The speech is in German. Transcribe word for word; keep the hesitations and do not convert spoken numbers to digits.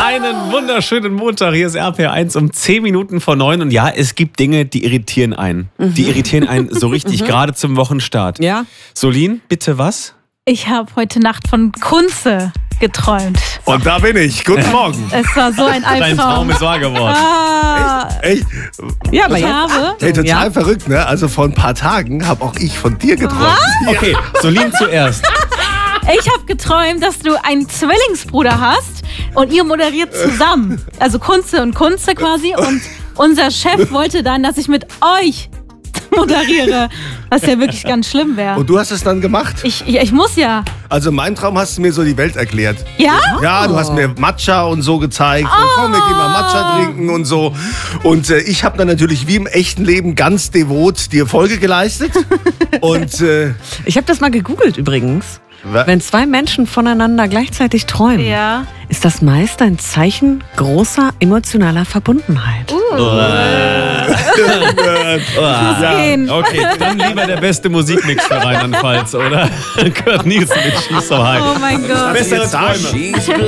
Einen wunderschönen Montag. Hier ist R P R eins um zehn Minuten vor neun. Und ja, es gibt Dinge, die irritieren einen. Mhm. Die irritieren einen so richtig, mhm. gerade zum Wochenstart. Ja. Solin, bitte was? Ich habe heute Nacht von Kunze geträumt. Und da bin ich. Guten Morgen. Es war so ein Albtraum. Dein Traum ist wahr geworden. Ah. Echt? Echt? Ja, aber ich jetzt. habe... Hey, total Ja. verrückt, ne? Also vor ein paar Tagen habe auch ich von dir geträumt. Ja. Okay, Solin zuerst. Ich habe geträumt, dass du einen Zwillingsbruder hast und ihr moderiert zusammen. Also Kunze und Kunze quasi. Und unser Chef wollte dann, dass ich mit euch moderiere, was ja wirklich ganz schlimm wäre. Und du hast es dann gemacht? Ich, ich, ich muss ja. Also mein Traum hast du mir so die Welt erklärt. Ja? Ja, du hast mir Matcha und so gezeigt. Und komm, wir gehen mal Matcha trinken und so. Und äh, ich habe dann natürlich wie im echten Leben ganz devot dir Folge geleistet. Und äh, Ich habe das mal gegoogelt übrigens. wa- Wenn zwei Menschen voneinander gleichzeitig träumen, Ja. ist das meist ein Zeichen großer emotionaler Verbundenheit. Ja. Gehen. Okay, dann lieber der beste Musikmix für Rheinland-Pfalz, oder? Kurt Nielsen mit She's So High. Oh mein Gott. Bessere jetzt sagen? Träume. She's